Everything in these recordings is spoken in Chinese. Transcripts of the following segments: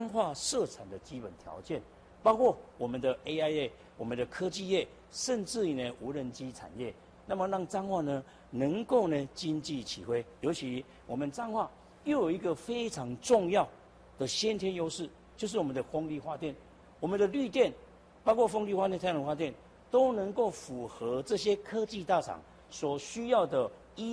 化设产的基本条件，包括我们的 AI 业、我们的科技业，甚至于呢无人机产业，那么让彰化呢能够呢经济起飞。尤其我们彰化又有一个非常重要的先天优势，就是我们的风力发电，我们的绿电，包括风力发电、太阳能发电，都能够符合这些科技大厂所需要的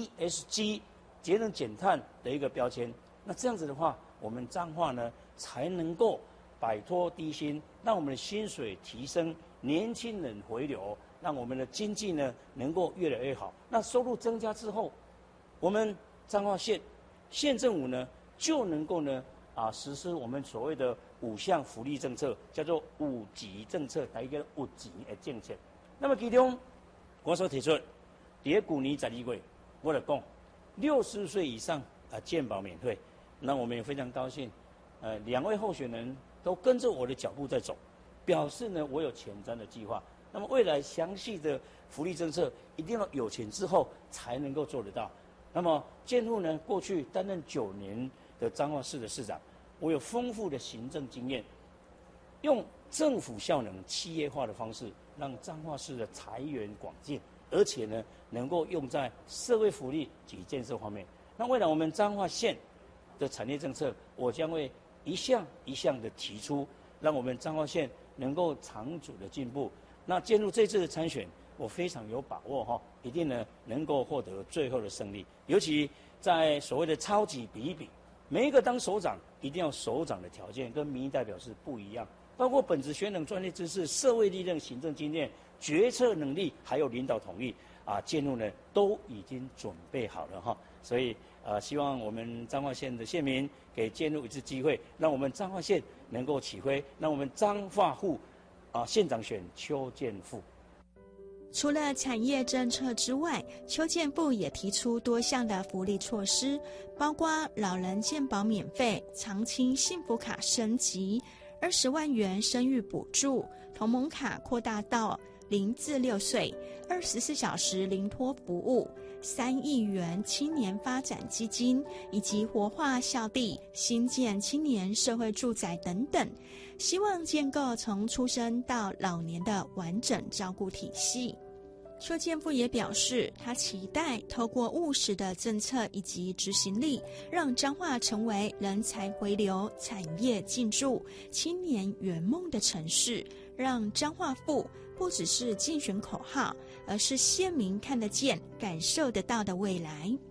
ESG 节能减碳的一个标签。那这样子的话，我们彰化呢才能够摆脱低薪，让我们的薪水提升，年轻人回流，让我们的经济呢能够越来越好。那收入增加之后，我们彰化县政府呢就能够呢实施我们所谓的5项福利政策，叫做5级政策，第一个5级的政策。那么其中我所提出，在去年12月，我就讲60岁以上健保免费。那我们也非常高兴，2位候选人都跟着我的脚步在走，表示呢我有前瞻的计划。那么未来详细的福利政策，一定要有钱之后才能够做得到。那么建户呢，过去担任9年的彰化市的市长，我有丰富的行政经验，用政府效能企业化的方式，让彰化市的财源广进，而且呢能够用在社会福利及建设方面。那未来我们彰化县的产业政策，我将会一项一项的提出，让我们彰化县能够长久的进步。那进入这次的参选，我非常有把握一定呢能够获得最后的胜利。尤其在所谓的超级比一比，每一个当首长一定要首长的条件跟民意代表是不一样，包括本职学能、专业知识、社会历练、行政经验、决策能力，还有领导统一进入呢都已经准备好了所以希望我们彰化县的县民给建入一次机会，让我们彰化县能够起飞，让我们彰化户县长选邱建富。 除了产业政策之外，邱建富也提出多项的福利措施，包括老人健保免费、长青幸福卡升级、20万元生育补助、同盟卡扩大到0至6岁、24小时零托服务、3亿元青年发展基金，以及活化校地、新建青年社会住宅等等，希望建构从出生到老年的完整照顾体系。邱建富也表示，他期待透过务实的政策以及执行力，让彰化成为人才回流、产业进驻、青年圆梦的城市，让彰化富不只是竞选口号，而是县民看得见、感受得到的未来。